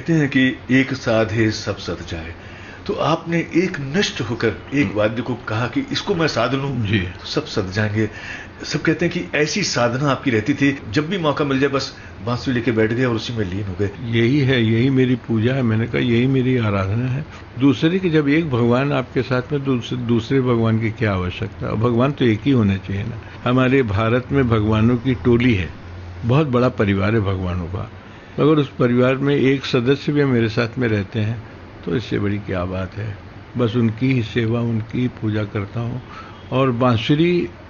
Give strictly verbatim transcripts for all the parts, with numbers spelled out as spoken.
कहते हैं कि एक साधे सब सध जाए, तो आपने एक निष्ठ होकर एक वाद्य को कहा कि इसको मैं साध लूं जी, तो सब सध जाएंगे। सब कहते हैं कि ऐसी साधना आपकी रहती थी, जब भी मौका मिल जाए बस बांसुरी लेके बैठ गए और उसी में लीन हो गए। यही है, यही मेरी पूजा है। मैंने कहा यही मेरी आराधना है। दूसरे की जब एक भगवान आपके साथ में, दूसरे दूसरे भगवान की क्या आवश्यकता। भगवान तो एक ही होने चाहिए ना। हमारे भारत में भगवानों की टोली है, बहुत बड़ा परिवार है भगवानों का। अगर उस परिवार में एक सदस्य भी मेरे साथ में रहते हैं तो इससे बड़ी क्या बात है। बस उनकी ही सेवा, उनकी ही पूजा करता हूँ। और बांसुरी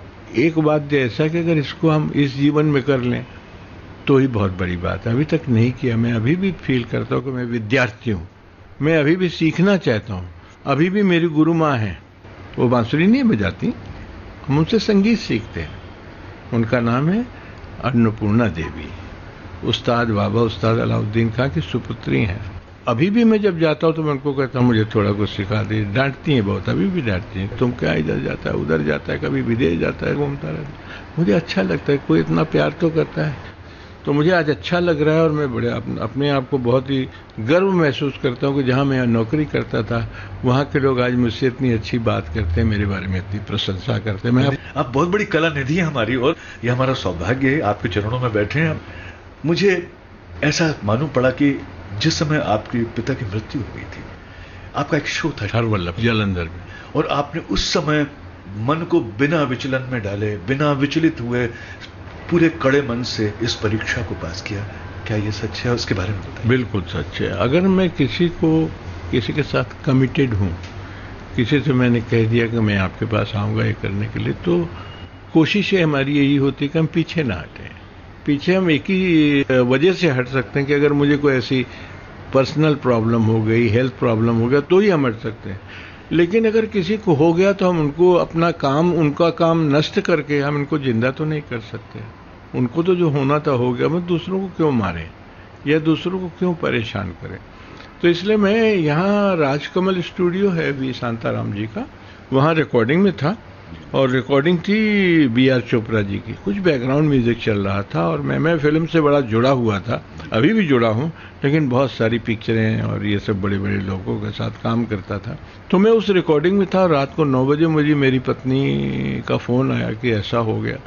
एक वाद्य ऐसा कि अगर इसको हम इस जीवन में कर लें तो ही बहुत बड़ी बात है। अभी तक नहीं किया। मैं अभी भी फील करता हूँ कि मैं विद्यार्थी हूँ, मैं अभी भी सीखना चाहता हूँ। अभी भी मेरी गुरु माँ हैं, वो बांसुरी नहीं बजाती, हम उनसे संगीत सीखते हैं। उनका नाम है अन्नपूर्णा देवी। उस्ताद बाबा उस्ताद अलाउद्दीन खां की सुपुत्री हैं। अभी भी मैं जब जाता हूँ तो मैं उनको कहता हूँ मुझे थोड़ा कुछ सिखा दे। डांटती हैं बहुत, अभी भी डांटती हैं, तुम क्या इधर जाता है उधर जाता है, कभी विदेश जाता है, घूमता रहता है। मुझे अच्छा लगता है, कोई इतना प्यार तो करता है। तो मुझे आज अच्छा लग रहा है और मैं बड़े अपने आप को बहुत ही गर्व महसूस करता हूँ कि जहाँ मैं नौकरी करता था वहाँ के लोग आज मुझसे इतनी अच्छी बात करते हैं, मेरे बारे में इतनी प्रशंसा करते हैं। मैं आप, आप बहुत बड़ी कला निधि है हमारी, और यह हमारा सौभाग्य है आपके चरणों में बैठे हैं। मुझे ऐसा मालूम पड़ा कि जिस समय आपके पिता की मृत्यु हो गई थी, आपका एक शो था हरवल्लभ जालंधर में, और आपने उस समय मन को बिना विचलन में डाले, बिना विचलित हुए, पूरे कड़े मन से इस परीक्षा को पास किया। क्या ये सच है? उसके बारे में बताइए। बिल्कुल सच है। अगर मैं किसी को किसी के साथ कमिटेड हूँ, किसी से मैंने कह दिया कि मैं आपके पास आऊँगा ये करने के लिए, तो कोशिशें हमारी यही होती है कि हम पीछे ना हटें। पीछे हम एक ही वजह से हट सकते हैं कि अगर मुझे कोई ऐसी पर्सनल प्रॉब्लम हो गई, हेल्थ प्रॉब्लम हो गया, तो ही हम हट सकते हैं। लेकिन अगर किसी को हो गया तो हम उनको अपना काम, उनका काम नष्ट करके हम इनको जिंदा तो नहीं कर सकते। उनको तो जो होना था हो गया, मैं दूसरों को क्यों मारें या दूसरों को क्यों परेशान करें। तो इसलिए मैं यहाँ राजकमल स्टूडियो है वी शांताराम जी का, वहाँ रिकॉर्डिंग में था, और रिकॉर्डिंग थी बी आर चोपड़ा जी की। कुछ बैकग्राउंड म्यूजिक चल रहा था और मैं मैं फिल्म से बड़ा जुड़ा हुआ था, अभी भी जुड़ा हूँ, लेकिन बहुत सारी पिक्चरें और ये सब बड़े बड़े लोगों के साथ काम करता था। तो मैं उस रिकॉर्डिंग में था और रात को नौ बजे मुझे मेरी पत्नी का फ़ोन आया कि ऐसा हो गया।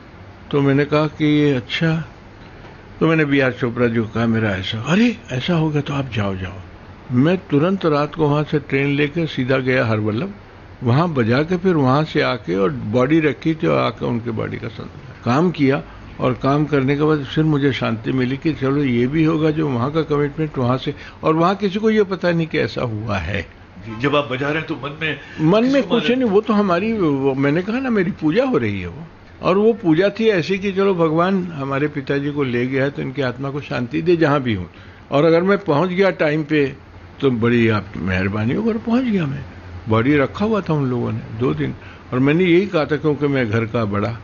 तो मैंने कहा कि अच्छा, तो मैंने बी आर चोपड़ा जी को कहा मेरा ऐसा, अरे ऐसा हो गया तो आप जाओ जाओ। मैं तुरंत रात को वहाँ से ट्रेन लेकर सीधा गया हरवल्लभ, वहाँ बजा के फिर वहाँ से आके और बॉडी रखी थी और आकर उनके बॉडी का काम किया। और काम करने के बाद फिर मुझे शांति मिली कि चलो ये भी होगा जो वहाँ का कमिटमेंट वहाँ से, और वहाँ किसी को ये पता नहीं कि ऐसा हुआ है। जब आप बजा रहे हैं तो मन में मन में कुछ नहीं, वो तो हमारी, वो मैंने कहा ना मेरी पूजा हो रही है वो, और वो पूजा थी ऐसी कि चलो भगवान हमारे पिताजी को ले गया है तो इनकी आत्मा को शांति दे जहाँ भी हूँ। और अगर मैं पहुँच गया टाइम पे तो बड़ी आपकी मेहरबानी होकर पहुँच गया। मैं बॉडी रखा हुआ था उन लोगों ने दो दिन, और मैंने यही कहा था क्योंकि मैं घर का बड़ा,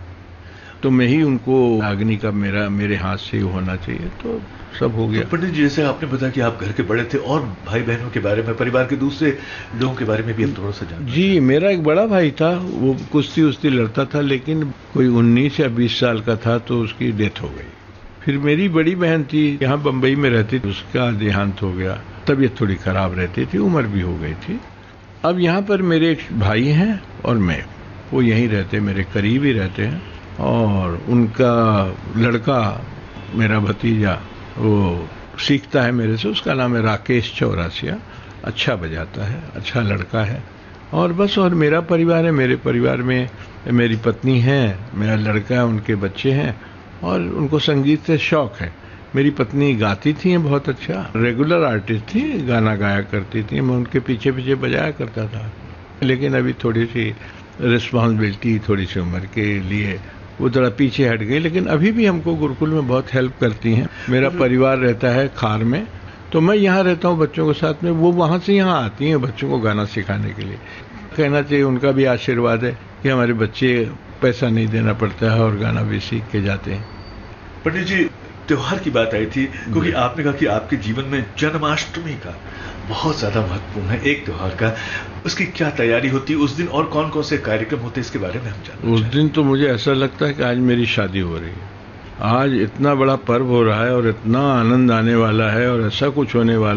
तो मैं ही उनको अग्नि का मेरा मेरे हाथ से ही होना चाहिए, तो सब हो गया। तो पंडित जी, जैसे आपने बताया कि आप घर के बड़े थे, और भाई बहनों के बारे में, परिवार के दूसरे लोगों के बारे में भी हम थोड़ा सा जानते हैं। जी, मेरा एक बड़ा भाई था, वो कुश्ती उश्ती लड़ता था, लेकिन कोई उन्नीस या बीस साल का था तो उसकी डेथ हो गई। फिर मेरी बड़ी बहन थी, यहाँ बम्बई में रहती थी, उसका देहांत हो गया। तबीयत थोड़ी खराब रहती थी, उम्र भी हो गई थी। अब यहाँ पर मेरे एक भाई हैं और मैं, वो यहीं रहते, मेरे करीब ही रहते हैं। और उनका लड़का, मेरा भतीजा, वो सीखता है मेरे से, उसका नाम है राकेश चौरासिया। अच्छा बजाता है, अच्छा लड़का है। और बस, और मेरा परिवार है। मेरे परिवार में मेरी पत्नी है, मेरा लड़का है, उनके बच्चे हैं, और उनको संगीत से शौक है। मेरी पत्नी गाती थी बहुत अच्छा, रेगुलर आर्टिस्ट थी, गाना गाया करती थी, मैं उनके पीछे पीछे बजाया करता था। लेकिन अभी थोड़ी सी रिस्पॉन्सिबिलिटी, थोड़ी सी उम्र के लिए वो थोड़ा पीछे हट गई, लेकिन अभी भी हमको गुरुकुल में बहुत हेल्प करती हैं। मेरा परिवार रहता है खार में, तो मैं यहाँ रहता हूँ बच्चों के साथ में, वो वहाँ से यहाँ आती हैं बच्चों को गाना सिखाने के लिए। कहना चाहिए उनका भी आशीर्वाद है कि हमारे बच्चे पैसा नहीं देना पड़ता है और गाना भी सीख के जाते हैं। पंडित जी, त्योहार की बात आई थी, क्योंकि आपने कहा कि आपके जीवन में जन्माष्टमी का बहुत ज्यादा महत्वपूर्ण है, एक त्योहार का। उसकी क्या तैयारी होती है उस दिन, और कौन कौन से कार्यक्रम होते हैं, इसके बारे में हम जानना उस दिन तो मुझे ऐसा लगता है कि आज मेरी शादी हो रही है। आज इतना बड़ा पर्व हो रहा है और इतना आनंद आने वाला है और ऐसा कुछ होने वाला